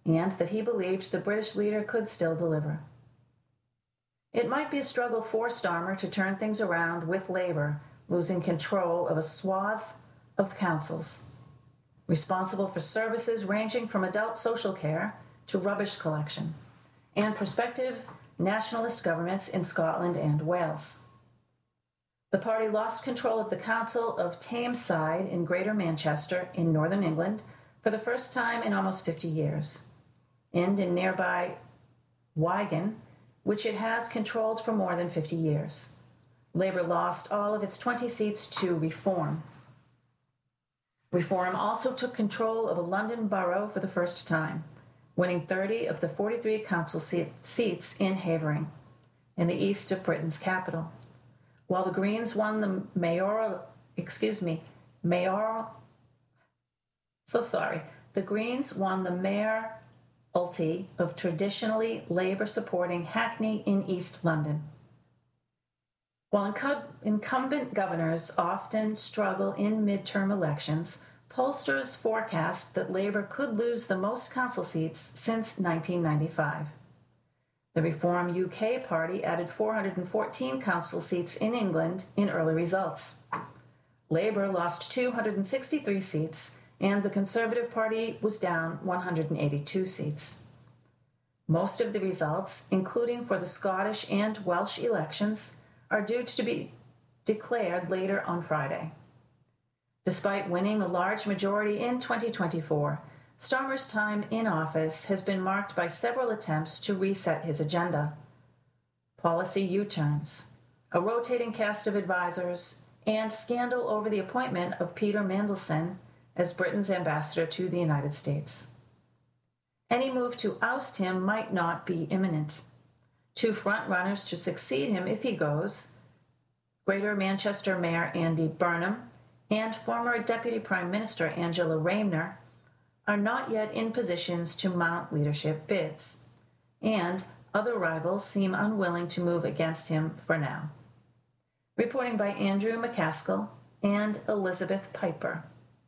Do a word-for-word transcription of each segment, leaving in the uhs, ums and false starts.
and that he believed the British leader could still deliver. It might be a struggle for Starmer to turn things around with Labour losing control of a swath of councils, responsible for services ranging from adult social care to rubbish collection, and prospective nationalist governments in Scotland and Wales. The party lost control of the Council of Tameside in Greater Manchester in northern England for the first time in almost fifty years, and in nearby Wigan, which it has controlled for more than fifty years. Labour lost all of its twenty seats to Reform. Reform also took control of a London borough for the first time, winning thirty of the forty-three council seats in Havering, in the east of Britain's capital. While the Greens won the mayoral, excuse me, mayoral, so sorry, the Greens won the mayoralty of traditionally Labour-supporting Hackney in East London. While incumbent governors often struggle in midterm elections, pollsters forecast that Labour could lose the most council seats since nineteen ninety-five. The Reform U K party added four hundred fourteen council seats in England in early results. Labour lost two hundred sixty-three seats, and the Conservative Party was down one hundred eighty-two seats. Most of the results, including for the Scottish and Welsh elections, are due to be declared later on Friday. Despite winning a large majority in twenty twenty-four, Starmer's time in office has been marked by several attempts to reset his agenda. Policy U-turns, a rotating cast of advisors, and scandal over the appointment of Peter Mandelson as Britain's ambassador to the United States. Any move to oust him might not be imminent. Two front-runners to succeed him if he goes, Greater Manchester Mayor Andy Burnham and former Deputy Prime Minister Angela Rayner, are not yet in positions to mount leadership bids, and other rivals seem unwilling to move against him for now. Reporting by Andrew McCaskill and Elizabeth Piper.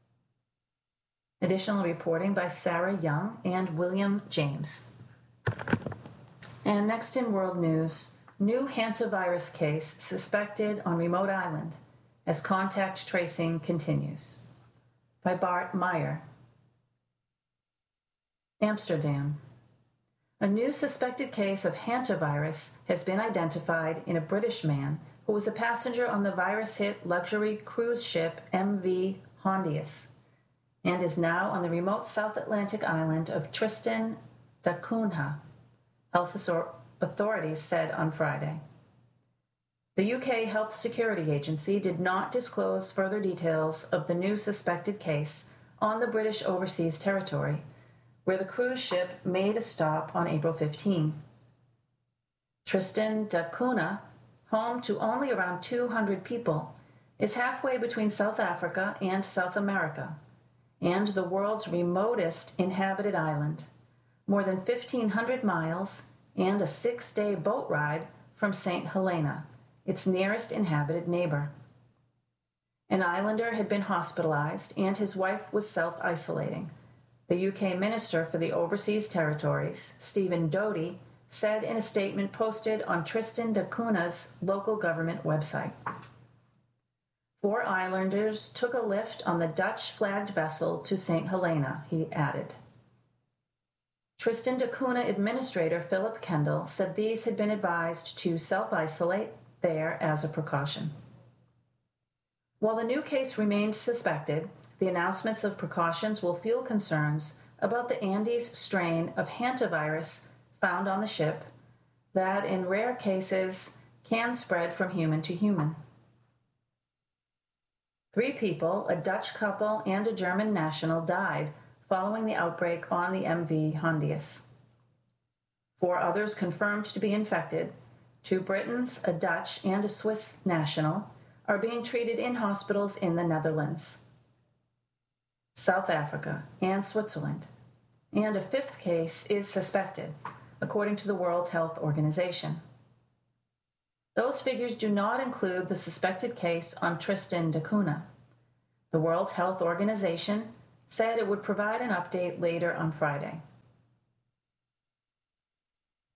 Additional reporting by Sarah Young and William James. And next in world news, new hantavirus case suspected on remote island as contact tracing continues. By Bart Meyer. Amsterdam. A new suspected case of hantavirus has been identified in a British man who was a passenger on the virus-hit luxury cruise ship M V Hondius and is now on the remote South Atlantic island of Tristan da Cunha, health authorities said on Friday. The U K Health Security Agency did not disclose further details of the new suspected case on the British overseas territory, where the cruise ship made a stop on April fifteenth. Tristan da Cunha, home to only around two hundred people, is halfway between South Africa and South America, and the world's remotest inhabited island, more than fifteen hundred miles and a six-day boat ride from Saint Helena, its nearest inhabited neighbor. An islander had been hospitalized and his wife was self-isolating. The U K Minister for the Overseas Territories, Stephen Doty, said in a statement posted on Tristan da Cunha's local government website. Four islanders took a lift on the Dutch-flagged vessel to Saint Helena, he added. Tristan da Cunha administrator Philip Kendall said these had been advised to self-isolate there as a precaution. While the new case remains suspected, the announcements of precautions will fuel concerns about the Andes strain of hantavirus found on the ship that, in rare cases, can spread from human to human. Three people, a Dutch couple and a German national, died following the outbreak on the M V Hondius. Four others confirmed to be infected. Two Britons, a Dutch, and a Swiss national are being treated in hospitals in the Netherlands, South Africa, and Switzerland. And a fifth case is suspected, according to the World Health Organization. Those figures do not include the suspected case on Tristan da Cunha. The World Health Organization said it would provide an update later on Friday.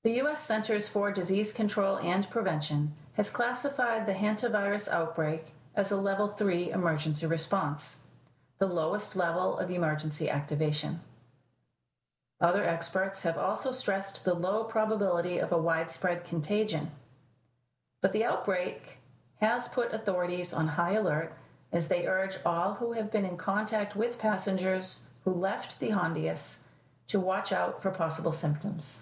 The U S Centers for Disease Control and Prevention has classified the hantavirus outbreak as a level three emergency response, the lowest level of emergency activation. Other experts have also stressed the low probability of a widespread contagion. But the outbreak has put authorities on high alert as they urge all who have been in contact with passengers who left the Hondias to watch out for possible symptoms.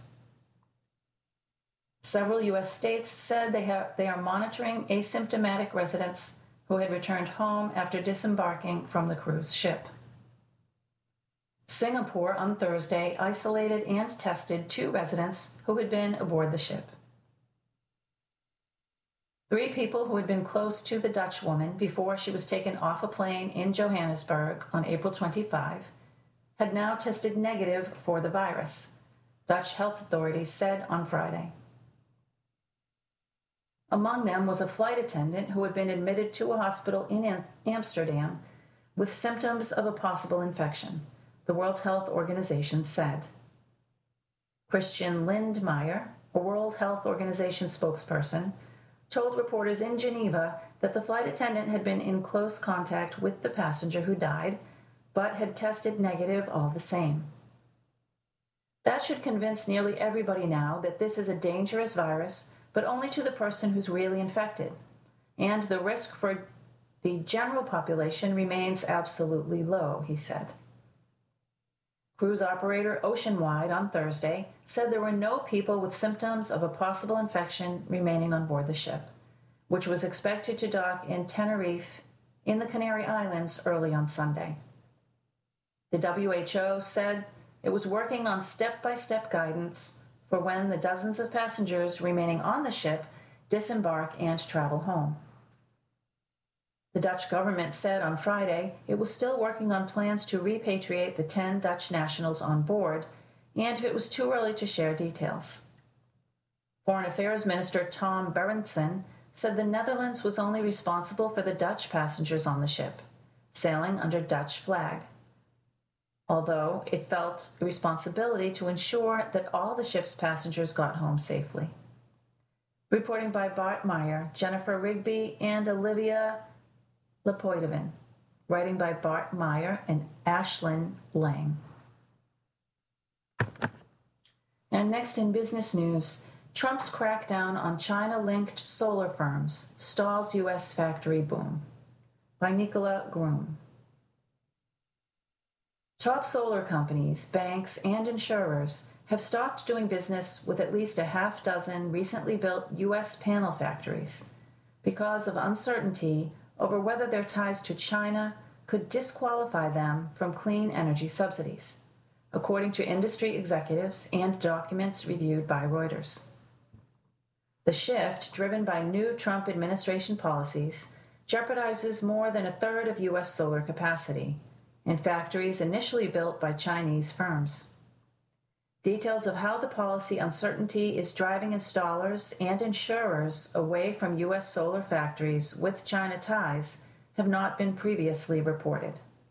Several U S states said they, have, they are monitoring asymptomatic residents who had returned home after disembarking from the cruise ship. Singapore on Thursday isolated and tested two residents who had been aboard the ship. Three people who had been close to the Dutch woman before she was taken off a plane in Johannesburg on April twenty-fifth had now tested negative for the virus, Dutch health authorities said on Friday. Among them was a flight attendant who had been admitted to a hospital in Am- Amsterdam with symptoms of a possible infection, the World Health Organization said. Christian Lindmeier, a World Health Organization spokesperson, told reporters in Geneva that the flight attendant had been in close contact with the passenger who died, but had tested negative all the same. That should convince nearly everybody now that this is a dangerous virus, but only to the person who's really infected, and the risk for the general population remains absolutely low, he said. Cruise operator Oceanwide on Thursday said there were no people with symptoms of a possible infection remaining on board the ship, which was expected to dock in Tenerife in the Canary Islands early on Sunday. The W H O said it was working on step-by-step guidance for when the dozens of passengers remaining on the ship disembark and travel home. The Dutch government said on Friday it was still working on plans to repatriate the ten Dutch nationals on board, and it was too early to share details. Foreign Affairs Minister Tom Berendsen said the Netherlands was only responsible for the Dutch passengers on the ship, sailing under Dutch flag, although it felt a responsibility to ensure that all the ship's passengers got home safely. Reporting by Bart Meyer, Jennifer Rigby, and Olivia Lepoidovin. Writing by Bart Meyer and Ashlyn Lang. And next in business news, Trump's crackdown on China-linked solar firms stalls U S factory boom. By Nicola Groom. Top solar companies, banks, and insurers have stopped doing business with at least a half dozen recently built U S panel factories because of uncertainty over whether their ties to China could disqualify them from clean energy subsidies, according to industry executives and documents reviewed by Reuters. The shift, driven by new Trump administration policies, jeopardizes more than a third of U S solar capacity in factories initially built by Chinese firms. Details of how the policy uncertainty is driving installers and insurers away from U S solar factories with China ties have not been previously reported.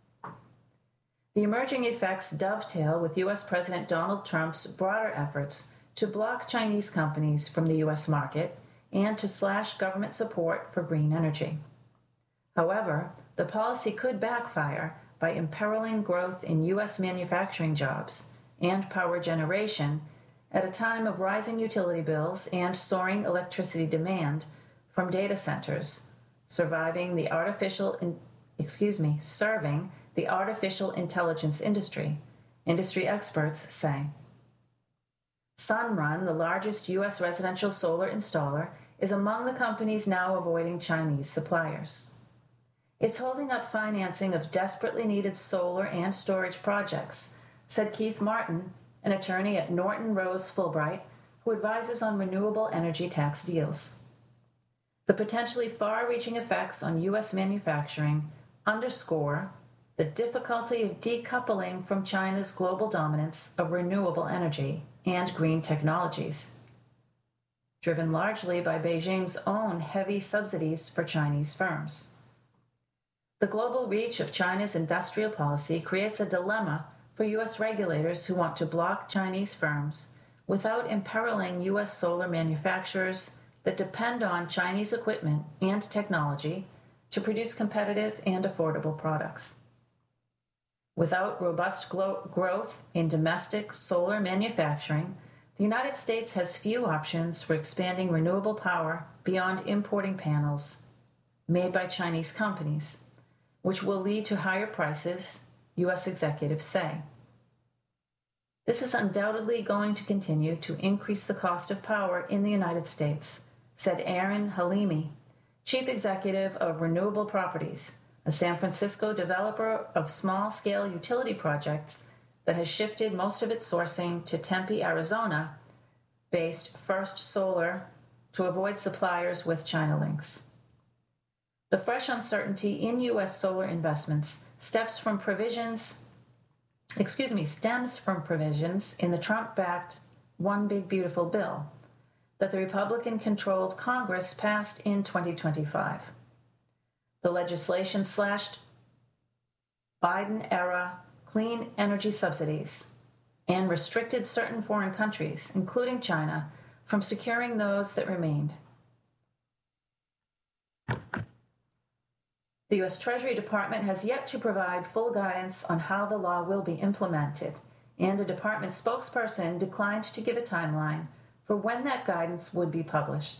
The emerging effects dovetail with U S President Donald Trump's broader efforts to block Chinese companies from the U S market and to slash government support for green energy. However, the policy could backfire by imperiling growth in U S manufacturing jobs and power generation at a time of rising utility bills and soaring electricity demand from data centers, surviving the artificial, in, excuse me, serving the artificial intelligence industry, industry experts say. Sunrun, the largest U S residential solar installer, is among the companies now avoiding Chinese suppliers. It's holding up financing of desperately needed solar and storage projects, said Keith Martin, an attorney at Norton Rose Fulbright, who advises on renewable energy tax deals. The potentially far-reaching effects on U S manufacturing underscore the difficulty of decoupling from China's global dominance of renewable energy and green technologies, driven largely by Beijing's own heavy subsidies for Chinese firms. The global reach of China's industrial policy creates a dilemma for U S regulators who want to block Chinese firms without imperiling U S solar manufacturers that depend on Chinese equipment and technology to produce competitive and affordable products. Without robust glo- growth in domestic solar manufacturing, the United States has few options for expanding renewable power beyond importing panels made by Chinese companies, which will lead to higher prices, U S executives say. This is undoubtedly going to continue to increase the cost of power in the United States, said Aaron Halimi, chief executive of Renewable Properties, a San Francisco developer of small-scale utility projects that has shifted most of its sourcing to Tempe, Arizona-based First Solar to avoid suppliers with China links. The fresh uncertainty in U S solar investments stems from provisions, excuse me, stems from provisions in the Trump-backed One Big Beautiful Bill that the Republican-controlled Congress passed in twenty twenty-five. The legislation slashed Biden-era clean energy subsidies and restricted certain foreign countries, including China, from securing those that remained. The U S Treasury Department has yet to provide full guidance on how the law will be implemented, and a department spokesperson declined to give a timeline for when that guidance would be published.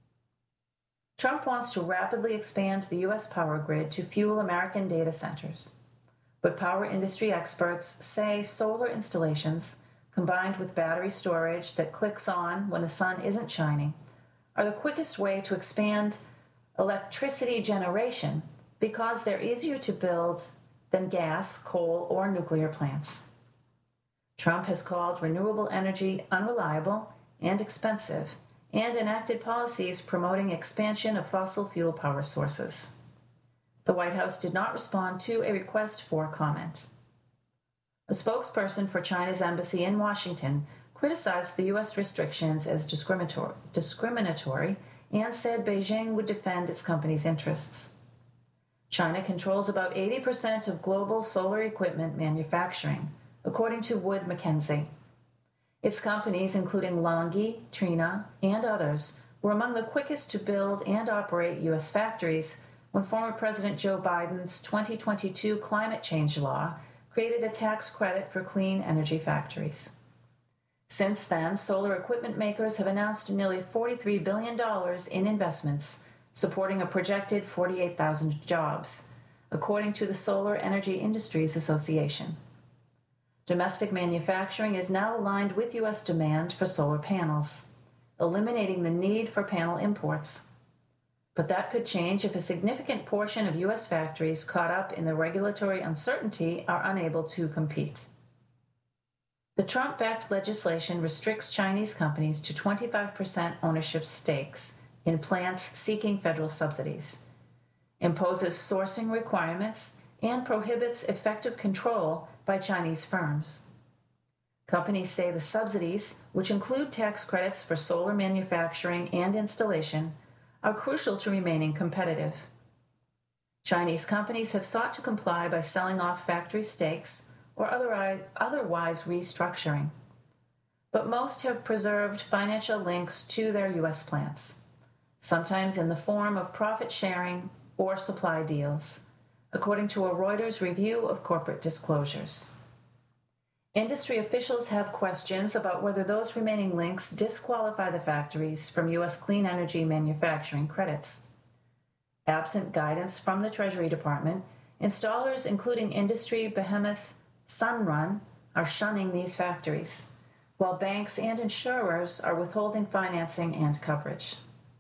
Trump wants to rapidly expand the U S power grid to fuel American data centers, but power industry experts say solar installations, combined with battery storage that clicks on when the sun isn't shining, are the quickest way to expand electricity generation because they're easier to build than gas, coal, or nuclear plants. Trump has called renewable energy unreliable and expensive, and enacted policies promoting expansion of fossil fuel power sources. The White House did not respond to a request for comment. A spokesperson for China's embassy in Washington criticized the U S restrictions as discriminatory, discriminatory and said Beijing would defend its company's interests. China controls about eighty percent of global solar equipment manufacturing, according to Wood Mackenzie. Its companies, including Longi, Trina, and others, were among the quickest to build and operate U S factories when former President Joe Biden's twenty twenty-two climate change law created a tax credit for clean energy factories. Since then, solar equipment makers have announced nearly forty-three billion dollars in investments, supporting a projected forty-eight thousand jobs, according to the Solar Energy Industries Association. Domestic manufacturing is now aligned with U S demand for solar panels, eliminating the need for panel imports. But that could change if a significant portion of U S factories caught up in the regulatory uncertainty are unable to compete. The Trump-backed legislation restricts Chinese companies to twenty-five percent ownership stakes in plants seeking federal subsidies, imposes sourcing requirements, and prohibits effective control by Chinese firms. Companies say the subsidies, which include tax credits for solar manufacturing and installation, are crucial to remaining competitive. Chinese companies have sought to comply by selling off factory stakes or otherwise restructuring, but most have preserved financial links to their U S plants, sometimes in the form of profit sharing or supply deals, according to a Reuters review of corporate disclosures. Industry officials have questions about whether those remaining links disqualify the factories from U S clean energy manufacturing credits. Absent guidance from the Treasury Department, installers, including industry behemoth Sunrun, are shunning these factories, while banks and insurers are withholding financing and coverage.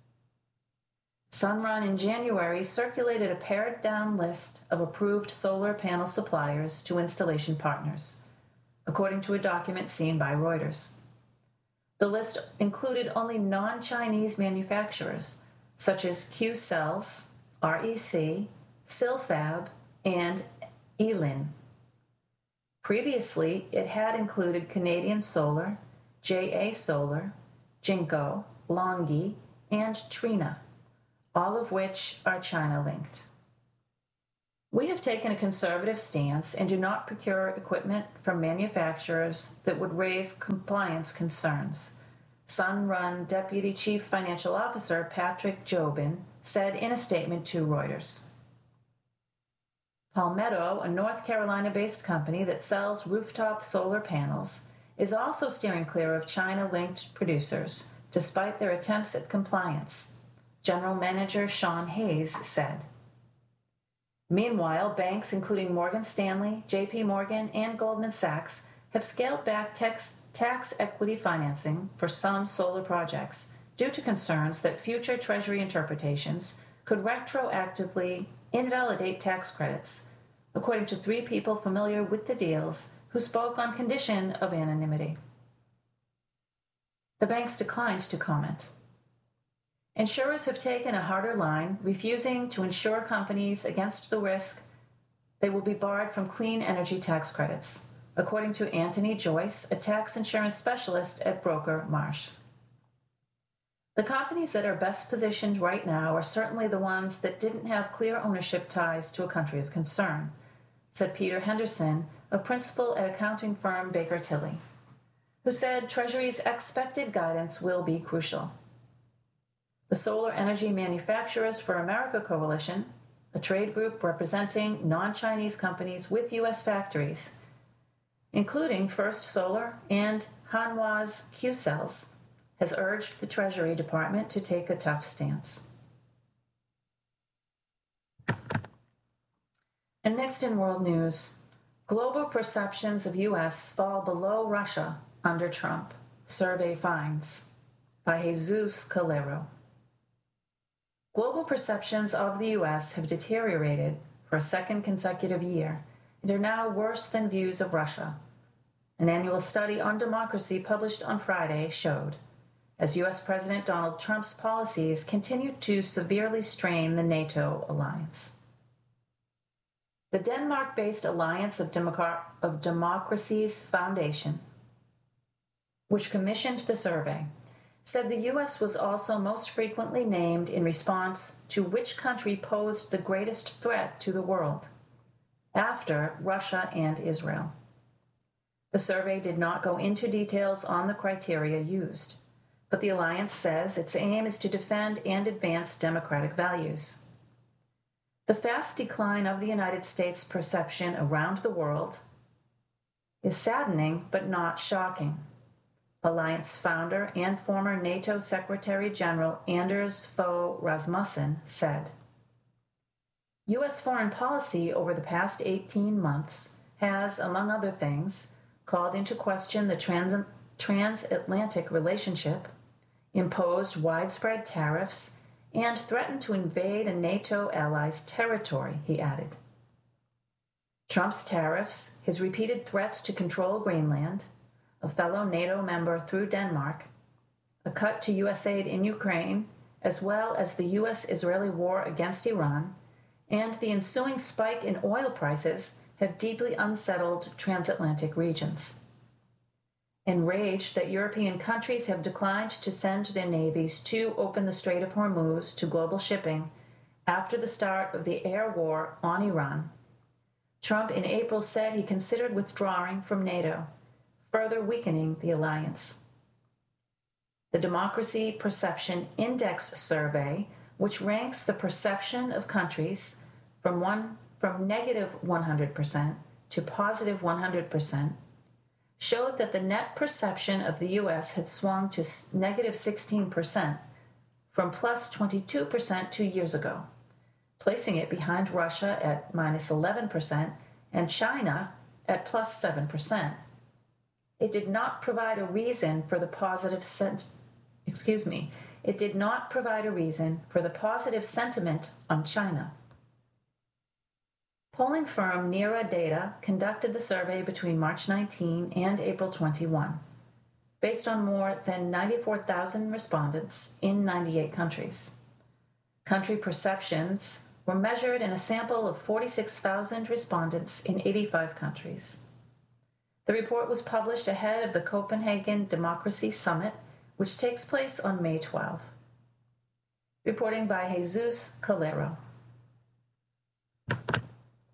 Sunrun in January circulated a pared-down list of approved solar panel suppliers to installation partners, according to a document seen by Reuters. The list included only non-Chinese manufacturers, such as Q-Cells, R E C, Silfab, and Elin. Previously, it had included Canadian Solar, J A Solar, Jinko, Longi, and Trina, all of which are China-linked. We have taken a conservative stance and do not procure equipment from manufacturers that would raise compliance concerns, Sunrun Deputy Chief Financial Officer Patrick Jobin said in a statement to Reuters. Palmetto, a North Carolina-based company that sells rooftop solar panels, is also steering clear of China-linked producers, despite their attempts at compliance, General Manager Sean Hayes said. Meanwhile, banks including Morgan Stanley, J P Morgan, and Goldman Sachs have scaled back tax, tax equity financing for some solar projects due to concerns that future Treasury interpretations could retroactively invalidate tax credits, according to three people familiar with the deals who spoke on condition of anonymity. The banks declined to comment. Insurers have taken a harder line, refusing to insure companies against the risk they will be barred from clean energy tax credits, according to Anthony Joyce, a tax insurance specialist at Broker Marsh. The companies that are best positioned right now are certainly the ones that didn't have clear ownership ties to a country of concern, said Peter Henderson, a principal at accounting firm Baker Tilly, who said Treasury's expected guidance will be crucial. The Solar Energy Manufacturers for America Coalition, a trade group representing non-Chinese companies with U S factories, including First Solar and Hanwha's Q-Cells, has urged the Treasury Department to take a tough stance. And next in world news, global perceptions of U S fall below Russia under Trump, survey finds, by Jesus Calero. Global perceptions of the U S have deteriorated for a second consecutive year and are now worse than views of Russia. An annual study on democracy published on Friday showed, as U S President Donald Trump's policies continue to severely strain the NATO alliance. The Denmark-based Alliance of, Democ- of Democracies Foundation, which commissioned the survey, said the U S was also most frequently named in response to which country posed the greatest threat to the world, after Russia and Israel. The survey did not go into details on the criteria used, but the alliance says its aim is to defend and advance democratic values. The fast decline of the United States' perception around the world is saddening but not shocking, Alliance founder and former NATO Secretary General Anders Fogh Rasmussen said. U S foreign policy over the past eighteen months has, among other things, called into question the trans- transatlantic relationship, imposed widespread tariffs, and threatened to invade a NATO ally's territory, he added. Trump's tariffs, his repeated threats to control Greenland, a fellow NATO member through Denmark, a cut to U S aid in Ukraine, as well as the U S-Israeli war against Iran, and the ensuing spike in oil prices have deeply unsettled transatlantic regions. Enraged that European countries have declined to send their navies to open the Strait of Hormuz to global shipping after the start of the air war on Iran, Trump in April said he considered withdrawing from NATO, further weakening the alliance. The Democracy Perception Index survey, which ranks the perception of countries from one from negative one hundred percent to positive one hundred percent, showed that the net perception of the U S had swung to negative sixteen percent from plus twenty-two percent two years ago, placing it behind Russia at minus eleven percent and China at plus seven percent. It did not provide a reason for the positive sent- excuse me, it did not provide a reason for the positive sentiment on China. Polling firm Nera Data conducted the survey between March nineteenth and April twenty-first, based on more than ninety-four thousand respondents in ninety-eight countries. Country perceptions were measured in a sample of forty-six thousand respondents in eighty-five countries. The report was published ahead of the Copenhagen Democracy Summit, which takes place on May twelfth. Reporting by Jesus Calero.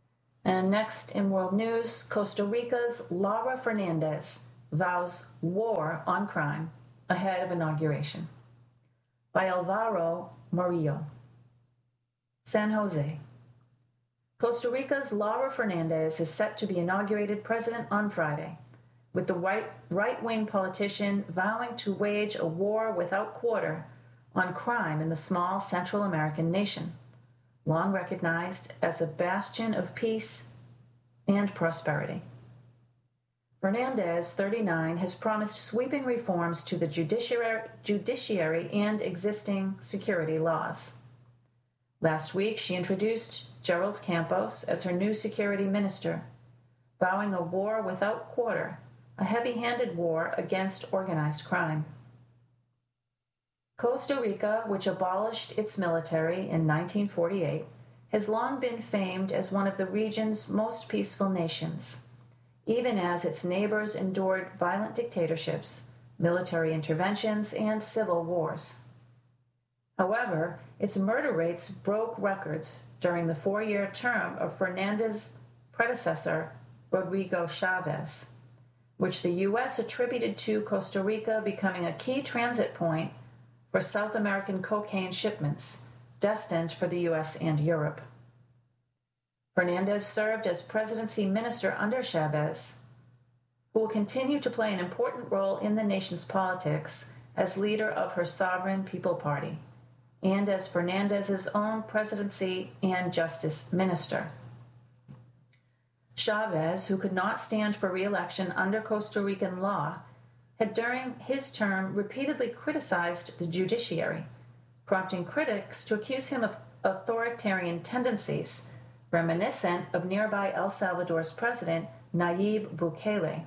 And next in world news, Costa Rica's Laura Fernandez vows war on crime ahead of inauguration. By Alvaro Murillo. San Jose. Costa Rica's Laura Fernandez is set to be inaugurated president on Friday, with the right, right-wing politician vowing to wage a war without quarter on crime in the small Central American nation, long recognized as a bastion of peace and prosperity. Fernandez, thirty-nine, has promised sweeping reforms to the judiciary, judiciary and existing security laws. Last week, she introduced Gerald Campos as her new security minister, vowing a war without quarter, a heavy-handed war against organized crime. Costa Rica, which abolished its military in nineteen forty-eight, has long been famed as one of the region's most peaceful nations, even as its neighbors endured violent dictatorships, military interventions, and civil wars. However, its murder rates broke records during the four-year term of Fernandez's predecessor, Rodrigo Chavez, which the U S attributed to Costa Rica becoming a key transit point for South American cocaine shipments destined for the U S and Europe. Fernandez served as presidency minister under Chavez, who will continue to play an important role in the nation's politics as leader of her Sovereign People Party, and as Fernandez's own presidency and justice minister. Chavez, who could not stand for re-election under Costa Rican law, had during his term repeatedly criticized the judiciary, prompting critics to accuse him of authoritarian tendencies reminiscent of nearby El Salvador's president Nayib Bukele.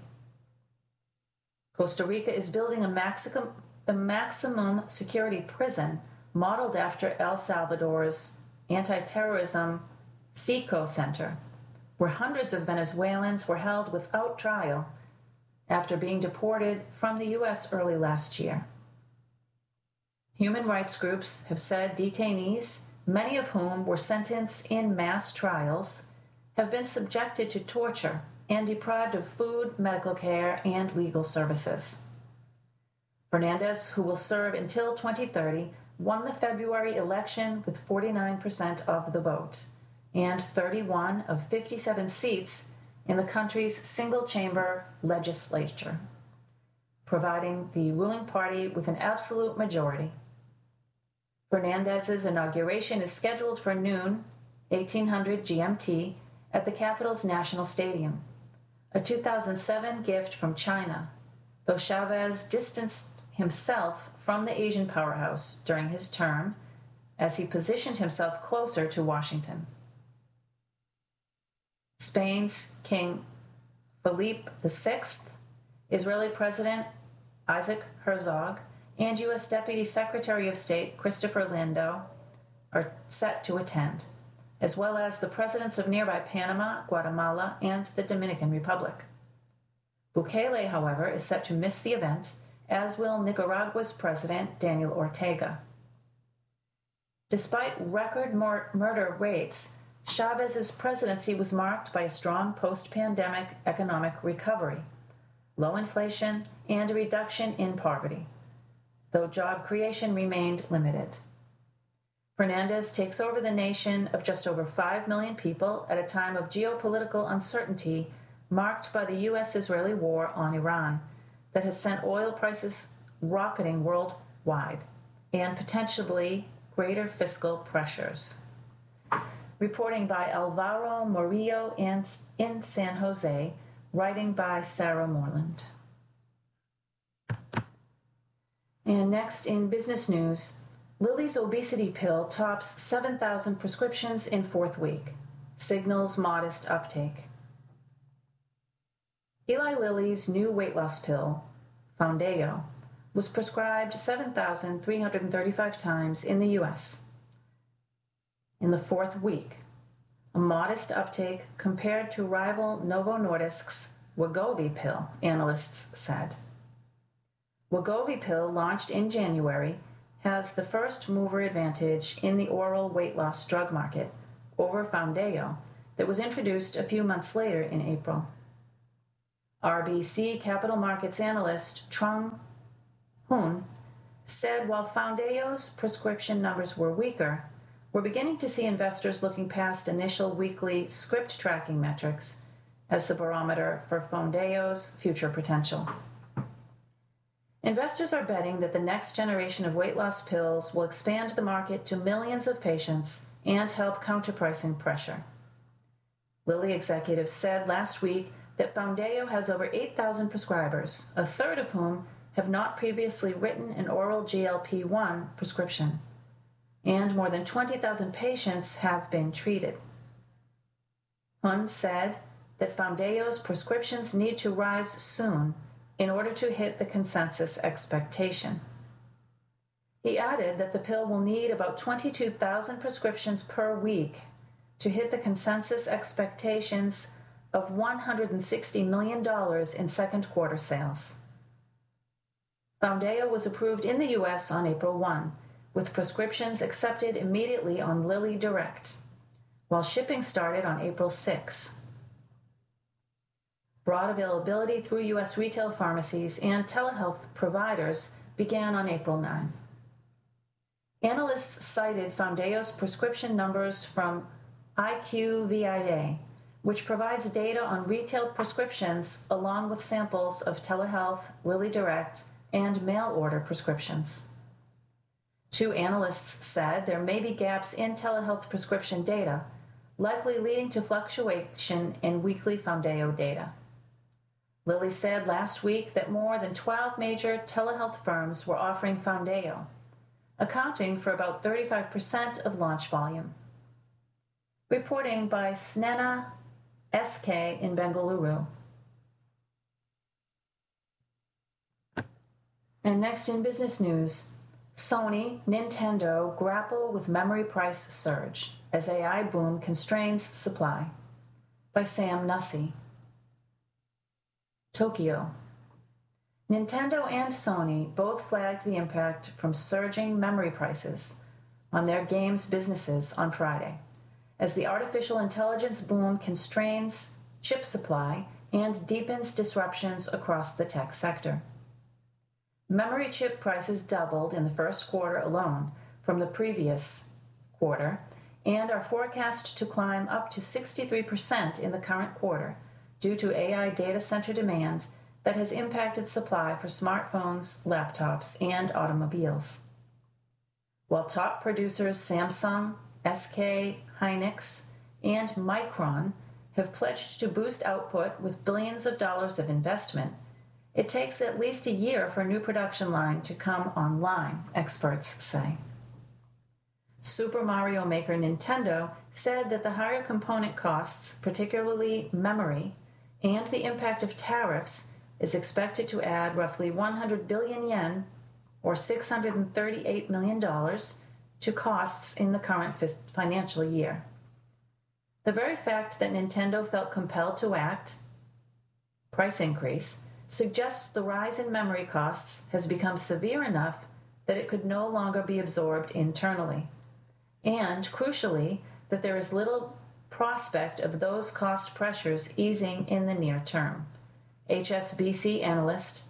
Costa Rica is building a maximum, a maximum security prison modeled after El Salvador's anti-terrorism CICO Center, where hundreds of Venezuelans were held without trial after being deported from the U S early last year. Human rights groups have said detainees, many of whom were sentenced in mass trials, have been subjected to torture and deprived of food, medical care, and legal services. Fernandez, who will serve until twenty thirty, won the February election with forty-nine percent of the vote and thirty-one of fifty-seven seats in the country's single-chamber legislature, providing the ruling party with an absolute majority. Fernandez's inauguration is scheduled for noon, eighteen hundred G M T, at the capital's National Stadium, a two thousand seven gift from China, though Chavez distanced himself from the Asian powerhouse during his term as he positioned himself closer to Washington. Spain's King Philippe the Sixth, Israeli President Isaac Herzog, and U S Deputy Secretary of State Christopher Landau are set to attend, as well as the presidents of nearby Panama, Guatemala, and the Dominican Republic. Bukele, however, is set to miss the event, as will Nicaragua's President Daniel Ortega. Despite record mur- murder rates, Chavez's presidency was marked by a strong post-pandemic economic recovery, low inflation, and a reduction in poverty, though job creation remained limited. Fernandez takes over the nation of just over five million people at a time of geopolitical uncertainty marked by the U S-Israeli war on Iran that has sent oil prices rocketing worldwide and potentially greater fiscal pressures. Reporting by Alvaro Murillo in, in San Jose, writing by Sarah Moreland. And next in business news, Lilly's obesity pill tops seven thousand prescriptions in fourth week, signals modest uptake. Eli Lilly's new weight loss pill, Foundayo, was prescribed seven thousand three hundred thirty-five times in the U S in the fourth week, a modest uptake compared to rival Novo Nordisk's Wegovy pill, analysts said. Wegovy pill, launched in January, has the first mover advantage in the oral weight loss drug market over Foundayo that was introduced a few months later in April. R B C capital markets analyst Trung Huynh said while Foundayo's prescription numbers were weaker, we're beginning to see investors looking past initial weekly script tracking metrics as the barometer for Foundayo's future potential. Investors are betting that the next generation of weight loss pills will expand the market to millions of patients and help counter pricing pressure. Lilly executives said last week that Foundayo has over eight thousand prescribers, a third of whom have not previously written an oral G L P one prescription, and more than twenty thousand patients have been treated. Huynh said that Foundayo's prescriptions need to rise soon in order to hit the consensus expectation. He added that the pill will need about twenty-two thousand prescriptions per week to hit the consensus expectations of one hundred sixty million dollars in second quarter sales. Foundayo was approved in the U S on April first, with prescriptions accepted immediately on Lilly Direct, while shipping started on April sixth. Broad availability through U S retail pharmacies and telehealth providers began on April ninth. Analysts cited Foundayo's prescription numbers from I Q V I A, which provides data on retail prescriptions along with samples of telehealth, Lilly Direct, and mail-order prescriptions. Two analysts said there may be gaps in telehealth prescription data, likely leading to fluctuation in weekly Foundayo data. Lilly said last week that more than twelve major telehealth firms were offering Foundayo, accounting for about thirty-five percent of launch volume. Reporting by Snehna S K in Bengaluru. And next in business news, Sony, Nintendo grapple with memory price surge as A I boom constrains supply. By Sam Nussey. Tokyo. Nintendo and Sony both flagged the impact from surging memory prices on their games businesses on Friday, as the artificial intelligence boom constrains chip supply and deepens disruptions across the tech sector. Memory chip prices doubled in the first quarter alone from the previous quarter and are forecast to climb up to sixty-three percent in the current quarter due to A I data center demand that has impacted supply for smartphones, laptops, and automobiles. While top producers Samsung, S K Hynix, and Micron have pledged to boost output with billions of dollars of investment, it takes at least a year for a new production line to come online, experts say. Super Mario Maker Nintendo said that the higher component costs, particularly memory, and the impact of tariffs is expected to add roughly one hundred billion yen, or six hundred thirty-eight million dollars, to costs in the current financial year. The very fact that Nintendo felt compelled to act, price increase, suggests the rise in memory costs has become severe enough that it could no longer be absorbed internally, and, crucially, that there is little prospect of those cost pressures easing in the near term, H S B C analyst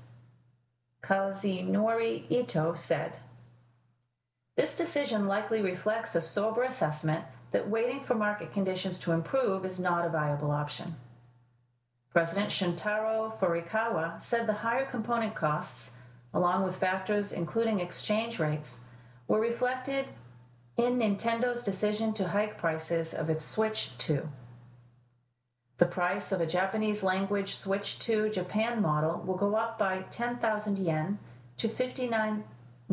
Kazunori Ito said. This decision likely reflects a sober assessment that waiting for market conditions to improve is not a viable option. President Shuntaro Furukawa said the higher component costs, along with factors including exchange rates, were reflected in Nintendo's decision to hike prices of its Switch two. The price of a Japanese-language Switch two Japan model will go up by ten thousand yen to fifty-nine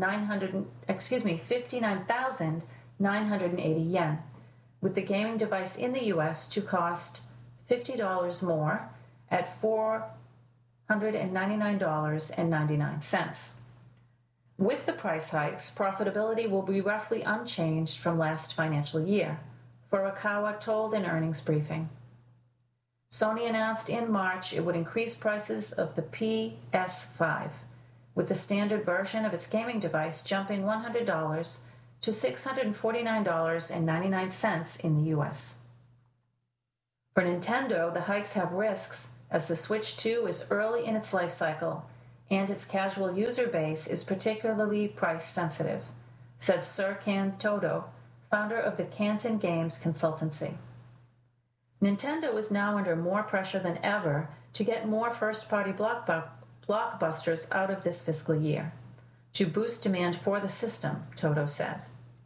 thousand nine hundred eighty yen, with the gaming device in the U S to cost fifty dollars more at four hundred ninety-nine dollars and ninety-nine cents. With the price hikes, profitability will be roughly unchanged from last financial year, Furukawa told an earnings briefing. Sony announced in March it would increase prices of the P S five, with the standard version of its gaming device jumping one hundred dollars to six hundred forty-nine dollars and ninety-nine cents in the U S. For Nintendo, the hikes have risks as the Switch two is early in its life cycle and its casual user base is particularly price sensitive, said Sir Kan Todo, founder of the Canton Games consultancy. Nintendo is now under more pressure than ever to get more first-party blockbusters out of this fiscal year, to boost demand for the system, Todo said.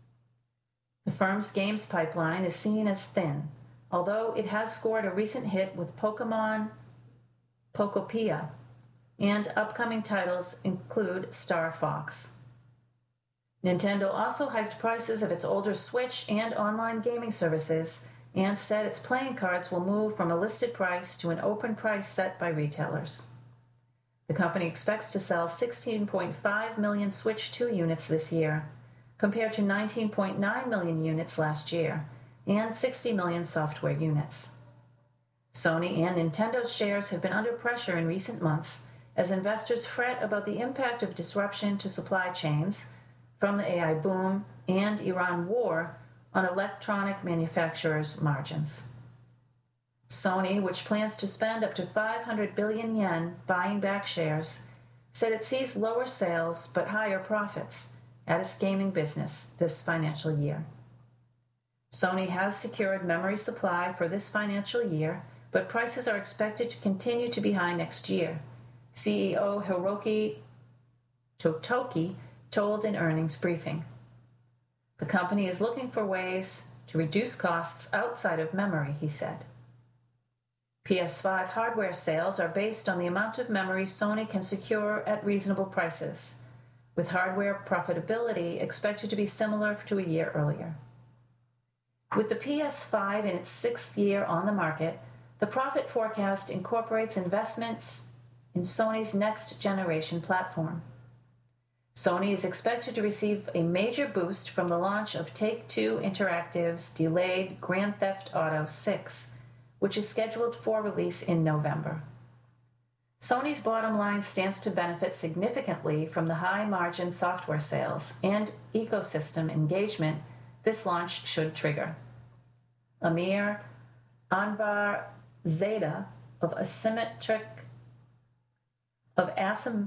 The firm's games pipeline is seen as thin, although it has scored a recent hit with Pokémon Pokopia, and upcoming titles include Star Fox. Nintendo also hiked prices of its older Switch and online gaming services and said its playing cards will move from a listed price to an open price set by retailers. The company expects to sell sixteen point five million Switch two units this year, compared to nineteen point nine million units last year, and sixty million software units. Sony and Nintendo's shares have been under pressure in recent months as investors fret about the impact of disruption to supply chains from the A I boom and Iran war on electronic manufacturers' margins. Sony, which plans to spend up to five hundred billion yen buying back shares, said it sees lower sales but higher profits at its gaming business this financial year. Sony has secured memory supply for this financial year, but prices are expected to continue to be high next year, C E O Hiroki Totoki told an earnings briefing. The company is looking for ways to reduce costs outside of memory, he said. P S five hardware sales are based on the amount of memory Sony can secure at reasonable prices, with hardware profitability expected to be similar to a year earlier. With the P S five in its sixth year on the market, the profit forecast incorporates investments in Sony's next-generation platform. Sony is expected to receive a major boost from the launch of Take-Two Interactive's delayed Grand Theft Auto six, which is scheduled for release in November. Sony's bottom line stands to benefit significantly from the high-margin software sales and ecosystem engagement this launch should trigger. Amir Anvar Zada of Asymmetric of Asym,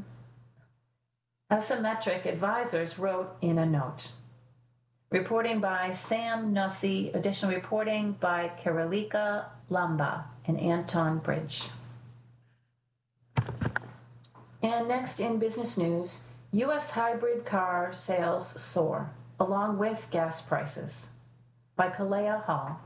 Asymmetric Advisors wrote in a note. Reporting by Sam Nussi, additional reporting by Karolika Lamba and Anton Bridge. And next in business news, U S hybrid car sales soar, along with gas prices, by Kalea Hall.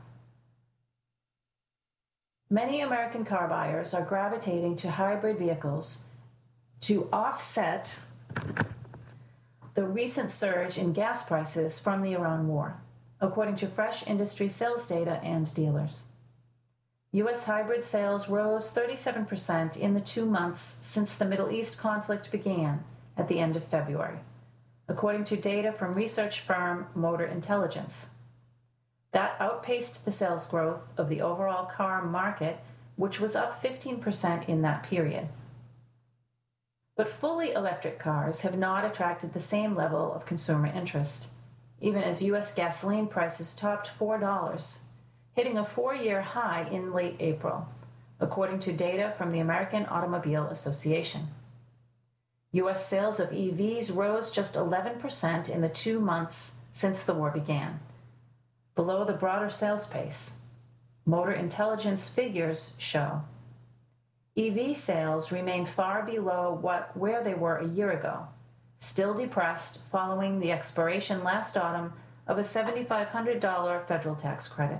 Many American car buyers are gravitating to hybrid vehicles to offset the recent surge in gas prices from the Iran war, according to fresh industry sales data and dealers. U S hybrid sales rose thirty-seven percent in the two months since the Middle East conflict began at the end of February, according to data from research firm Motor Intelligence. That outpaced the sales growth of the overall car market, which was up fifteen percent in that period. But fully electric cars have not attracted the same level of consumer interest, even as U S gasoline prices topped four dollars, hitting a four-year high in late April, according to data from the American Automobile Association. U S sales of E Vs rose just eleven percent in the two months since the war began, below the broader sales pace. Motor Intelligence figures show E V sales remain far below what, where they were a year ago, still depressed following the expiration last autumn of a seven thousand five hundred dollars federal tax credit.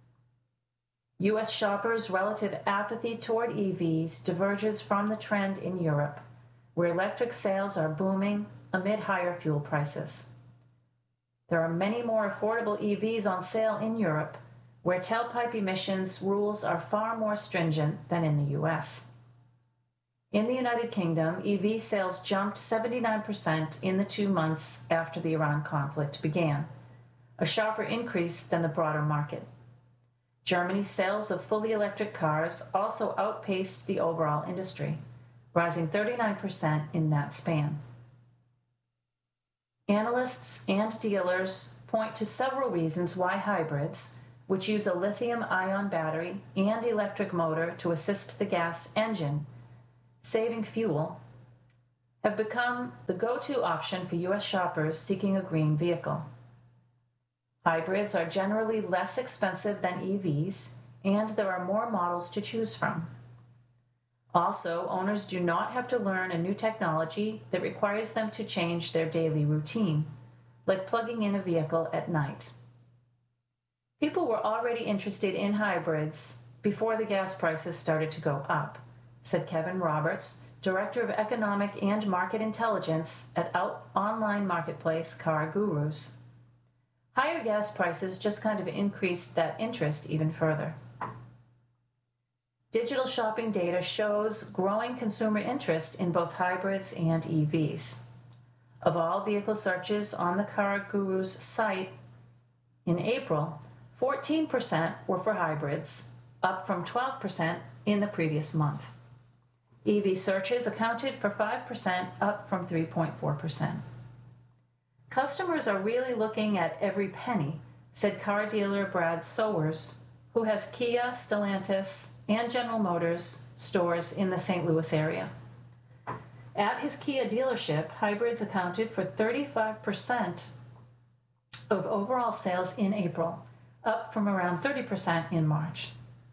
U S shoppers' relative apathy toward E Vs diverges from the trend in Europe, where electric sales are booming amid higher fuel prices. There are many more affordable E Vs on sale in Europe, where tailpipe emissions rules are far more stringent than in the U S. In the United Kingdom, E V sales jumped seventy-nine percent in the two months after the Iran conflict began, a sharper increase than the broader market. Germany's sales of fully electric cars also outpaced the overall industry, rising thirty-nine percent in that span. Analysts and dealers point to several reasons why hybrids, which use a lithium-ion battery and electric motor to assist the gas engine, saving fuel, have become the go-to option for U S shoppers seeking a green vehicle. Hybrids are generally less expensive than E Vs, and there are more models to choose from. Also, owners do not have to learn a new technology that requires them to change their daily routine, like plugging in a vehicle at night. People were already interested in hybrids before the gas prices started to go up, said Kevin Roberts, Director of Economic and Market Intelligence at online marketplace CarGurus. Higher gas prices just kind of increased that interest even further. Digital shopping data shows growing consumer interest in both hybrids and E Vs. Of all vehicle searches on the CarGurus site in April, fourteen percent were for hybrids, up from twelve percent in the previous month. E V searches accounted for five percent, up from three point four percent. Customers are really looking at every penny, said car dealer Brad Sowers, who has Kia, Stellantis, and General Motors stores in the Saint Louis area. At his Kia dealership, hybrids accounted for thirty-five percent of overall sales in April, up from around thirty percent in March.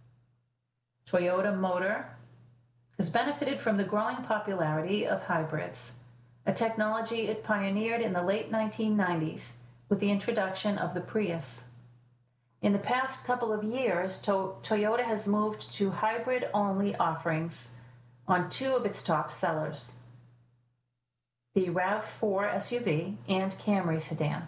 Toyota Motor has benefited from the growing popularity of hybrids, a technology it pioneered in the late nineteen nineties with the introduction of the Prius. In the past couple of years, to- Toyota has moved to hybrid-only offerings on two of its top sellers, the RAV four S U V and Camry sedan.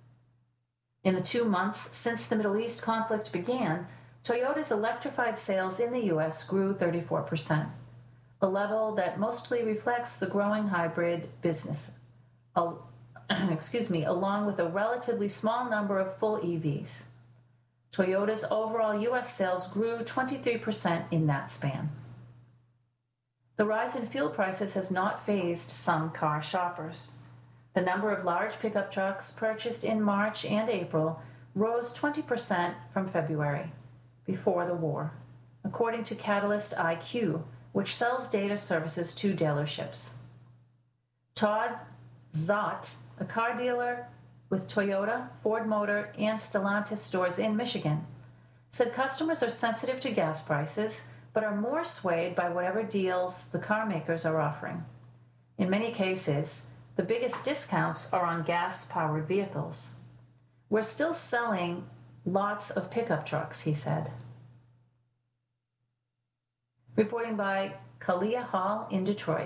In the two months since the Middle East conflict began, Toyota's electrified sales in the U S grew thirty-four percent, a level that mostly reflects the growing hybrid business, excuse me, along with a relatively small number of full E Vs. Toyota's overall U S sales grew twenty-three percent in that span. The rise in fuel prices has not fazed some car shoppers. The number of large pickup trucks purchased in March and April rose twenty percent from February, before the war, according to Catalyst I Q, which sells data services to dealerships. Todd Zott, a car dealer with Toyota, Ford Motor, and Stellantis stores in Michigan, said customers are sensitive to gas prices, but are more swayed by whatever deals the car makers are offering. In many cases, the biggest discounts are on gas-powered vehicles. We're still selling lots of pickup trucks, he said. Reporting by Kalia Hall in Detroit.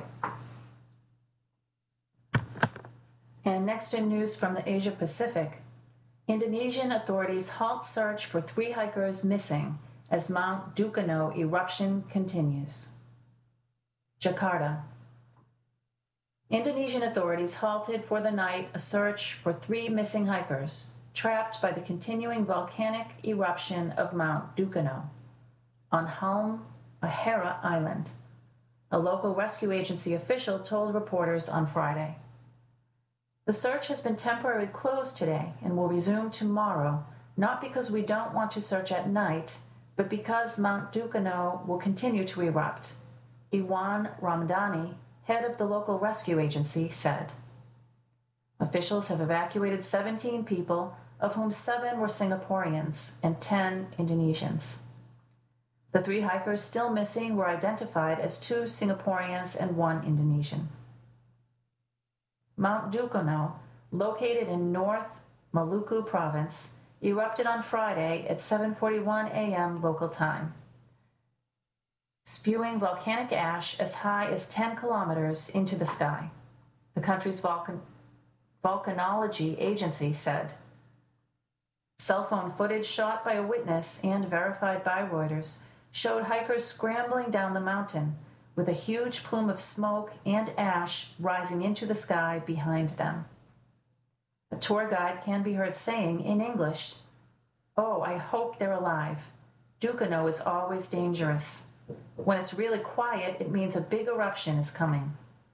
And next in news from the Asia Pacific, Indonesian authorities halt search for three hikers missing as Mount Dukono eruption continues. Jakarta. Indonesian authorities halted for the night a search for three missing hikers trapped by the continuing volcanic eruption of Mount Dukono on Halmahera Island, a local rescue agency official told reporters on Friday. The search has been temporarily closed today and will resume tomorrow, not because we don't want to search at night, but because Mount Dukono will continue to erupt, Iwan Ramadhani, head of the local rescue agency, said. Officials have evacuated seventeen people, of whom seven were Singaporeans and ten Indonesians. The three hikers still missing were identified as two Singaporeans and one Indonesian. Mount Dukono, located in North Maluku province, erupted on Friday at seven forty-one a.m. local time, spewing volcanic ash as high as ten kilometers into the sky, the country's volcan- volcanology agency said. Cell phone footage shot by a witness and verified by Reuters showed hikers scrambling down the mountain, with a huge plume of smoke and ash rising into the sky behind them. A tour guide can be heard saying in English, "Oh, I hope they're alive. Dukono is always dangerous. When it's really quiet, it means a big eruption is coming."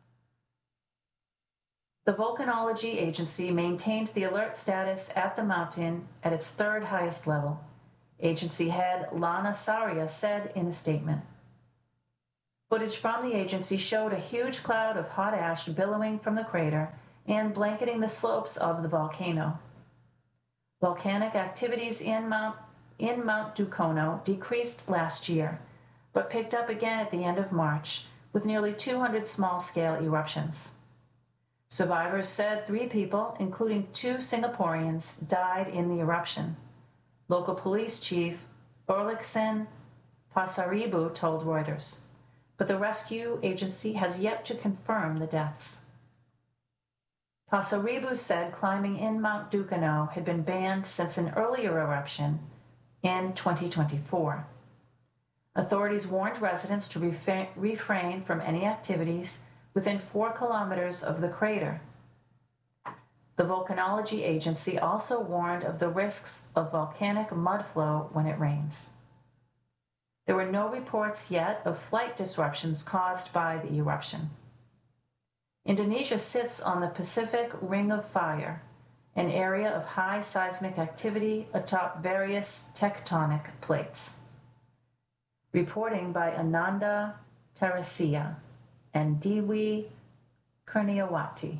The volcanology agency maintained the alert status at the mountain at its third highest level. Agency head Lana Saria said in a statement. Footage from the agency showed a huge cloud of hot ash billowing from the crater and blanketing the slopes of the volcano. Volcanic activities in Mount, in Mount Dukono decreased last year, but picked up again at the end of March, with nearly two hundred small-scale eruptions. Survivors said three people, including two Singaporeans, died in the eruption. Local police chief Berlikson Pasaribu told Reuters, but the rescue agency has yet to confirm the deaths. Pasaribu said climbing in Mount Dukono had been banned since an earlier eruption in twenty twenty-four. Authorities warned residents to refa- refrain from any activities within four kilometers of the crater. The Volcanology Agency also warned of the risks of volcanic mud flow when it rains. There were no reports yet of flight disruptions caused by the eruption. Indonesia sits on the Pacific Ring of Fire, an area of high seismic activity atop various tectonic plates. Reporting by Ananda Tarasia and Dewi Kurniawati.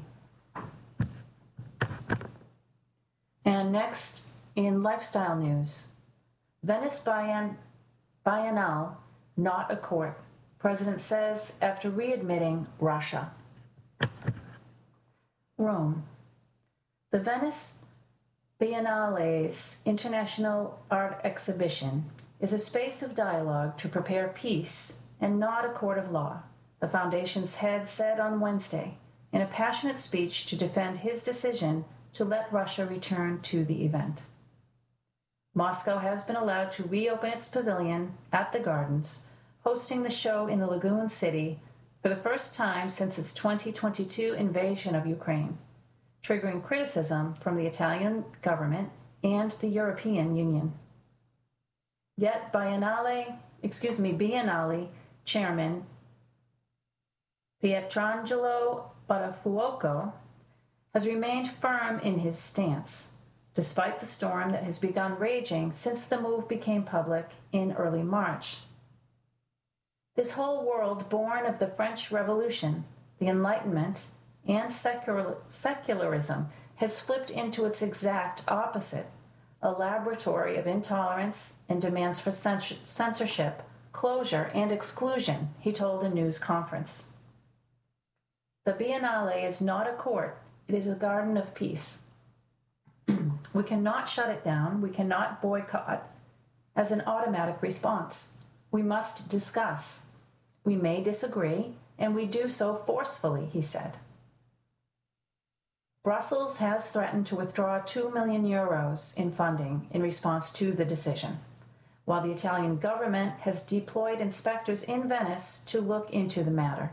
And next, in lifestyle news, Venice Bienn- Biennale not a court, President says after readmitting Russia. Rome. The Venice Biennale's international art exhibition is a space of dialogue to prepare peace and not a court of law, the foundation's head said on Wednesday in a passionate speech to defend his decision to let Russia return to the event. Moscow has been allowed to reopen its pavilion at the Gardens, hosting the show in the Lagoon City for the first time since its twenty twenty-two invasion of Ukraine, triggering criticism from the Italian government and the European Union. Yet Biennale, excuse me, Biennale chairman Pietrangelo Buttafuoco has remained firm in his stance, despite the storm that has begun raging since the move became public in early March. This whole world born of the French Revolution, the Enlightenment, and secular, secularism has flipped into its exact opposite, a laboratory of intolerance and demands for censorship, closure, and exclusion, he told a news conference. The Biennale is not a court, it is a garden of peace. We cannot shut it down, we cannot boycott as an automatic response. We must discuss. We may disagree, and we do so forcefully, he said. Brussels has threatened to withdraw two million euros in funding in response to the decision, while the Italian government has deployed inspectors in Venice to look into the matter.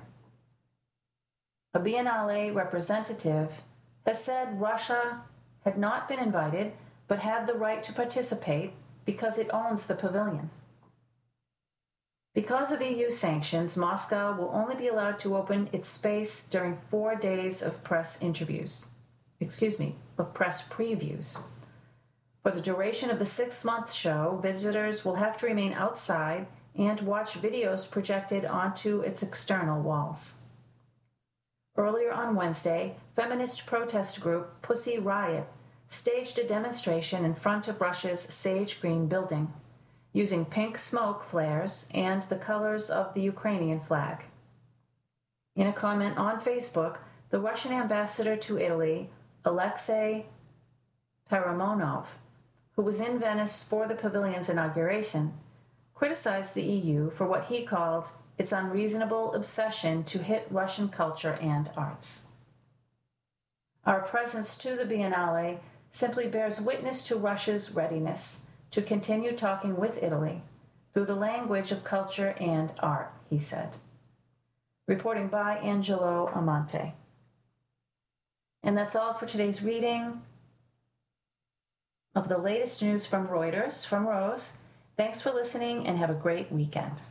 A Biennale representative has said Russia had not been invited but had the right to participate because it owns the pavilion. Because of E U sanctions, Moscow will only be allowed to open its space during four days of press interviews. Excuse me, of press previews. For the duration of the six-month show, visitors will have to remain outside and watch videos projected onto its external walls. Earlier on Wednesday, feminist protest group Pussy Riot staged a demonstration in front of Russia's Sage Green building, using pink smoke flares and the colors of the Ukrainian flag. In a comment on Facebook, the Russian ambassador to Italy, Alexei Paramonov, who was in Venice for the pavilion's inauguration, criticized the E U for what he called its unreasonable obsession to hit Russian culture and arts. Our presence to the Biennale simply bears witness to Russia's readiness to continue talking with Italy through the language of culture and art, he said. Reporting by Angelo Amante. And that's all for today's reading of the latest news from Reuters, from Rose. Thanks for listening and have a great weekend.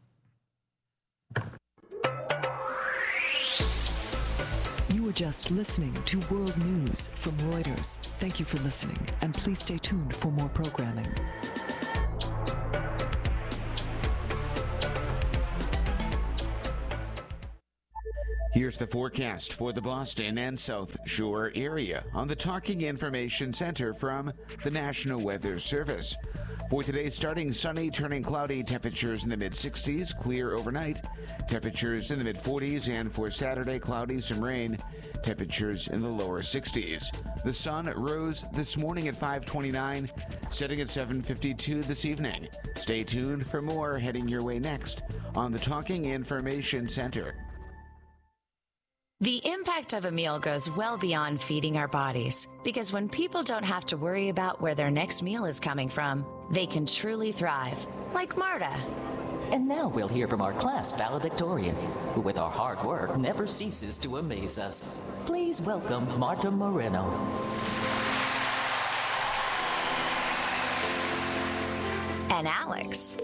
You were just listening to World News from Reuters. Thank you for listening, and please stay tuned for more programming. Here's the forecast for the Boston and South Shore area on the Talking Information Center from the National Weather Service. For today, starting sunny, turning cloudy, temperatures in the mid-sixties, clear overnight, temperatures in the mid-forties, and for Saturday, cloudy, some rain, temperatures in the lower sixties. The sun rose this morning at five twenty-nine, setting at seven fifty-two this evening. Stay tuned for more heading your way next on the Talking Information Center. The impact of a meal goes well beyond feeding our bodies, because when people don't have to worry about where their next meal is coming from, they can truly thrive, like Marta. And now we'll hear from our class valedictorian, who with our hard work never ceases to amaze us. Please welcome Marta Moreno. And Alex.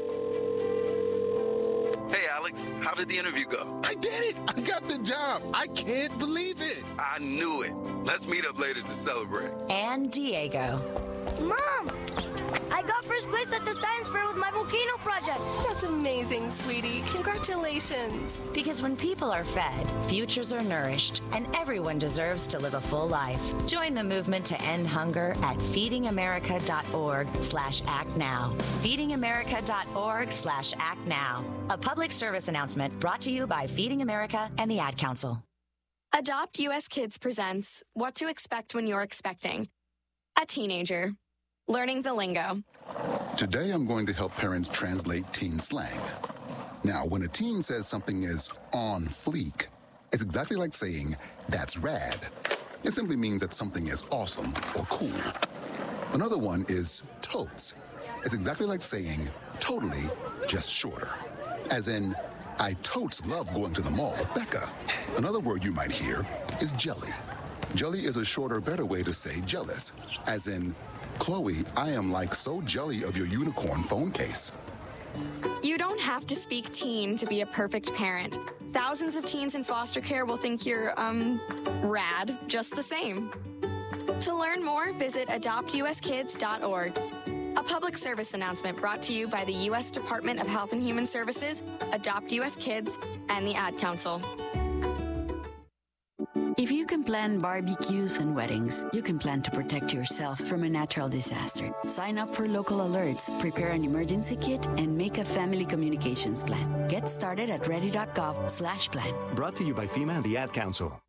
Hey, Alex, how did the interview go? I did it! I got the job! I can't believe it! I knew it. Let's meet up later to celebrate. And Diego. Mom! I got first place at the science fair with my volcano project. That's amazing, sweetie. Congratulations. Because when people are fed, futures are nourished, and everyone deserves to live a full life. Join the movement to end hunger at feedingamerica.org slash act now. feedingamerica.org slash act now. A public service announcement brought to you by Feeding America and the Ad Council. Adopt U S Kids presents What to Expect When You're Expecting. A teenager. Learning the lingo. Today I'm going to help parents translate teen slang. Now, when a teen says something is on fleek, it's exactly like saying, that's rad. It simply means that something is awesome or cool. Another one is totes. It's exactly like saying, totally, just shorter. As in, I totes love going to the mall with Becca. Another word you might hear is jelly. Jelly is a shorter, better way to say jealous. As in, Chloe, I am like so jelly of your unicorn phone case. You don't have to speak teen to be a perfect parent. Thousands of teens in foster care will think you're, um, rad, just the same. To learn more, visit adopt u s kids dot org. A public service announcement brought to you by the U S Department of Health and Human Services, Adopt U S Kids, and the Ad Council. If you can plan barbecues and weddings, you can plan to protect yourself from a natural disaster. Sign up for local alerts, prepare an emergency kit, and make a family communications plan. Get started at ready dot gov slash plan. Brought to you by FEMA and the Ad Council.